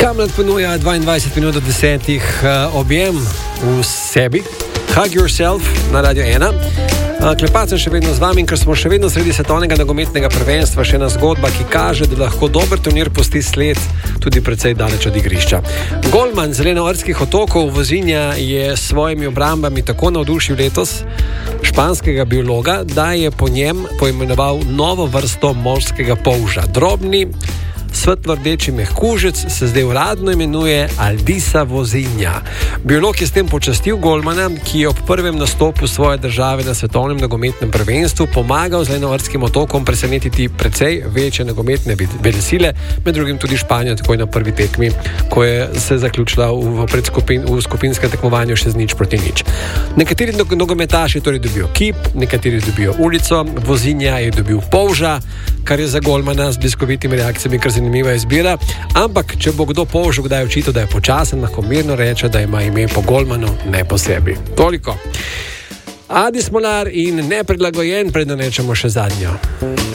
Hamlet ponuja 22 minut do 10 objem v sebi. Hug Yourself na Radio 1. Klepacem še vedno z vami, ker smo še vedno sredi svetovnega nogometnega prvenstva, še ena zgodba, ki kaže, da lahko dober turnir pusti sled tudi precej daleč od igrišča. Golman Zelenovrskih otokov Vozinja je s svojimi obrambami tako navdušil letos španskega biologa, da je po njem poimenoval novo vrsto morskega polža. Drobni, svetlo-rdeči mehkužec se zdaj uradno imenuje Aldisa Vozinja. Biolog je s tem počastil golmana, ki je ob prvem nastopu svoje države na svetovnem nogometnem prvenstvu pomagal Zelenovrškim otokom presenetiti precej večje nogometne velesile, med drugim tudi Španijo, takoj na prvi tekmi, ko je se zaključila v skupinskem tekmovanju še z 0-0. Nekateri nogometaši torej dobijo kip, nekateri dobijo ulico, Vozinja je dobil polža, kar je za golmana z bliskovitimi reakcijami kar zanimiva izbira, ampak če bo kdo polžu kdaj očital, da je počasen, lahko mirno reče, da ima ime po golmanu, ne po sebi. Toliko. Adi Smolar in Neprilagojen, predno rečemo še zadnjo.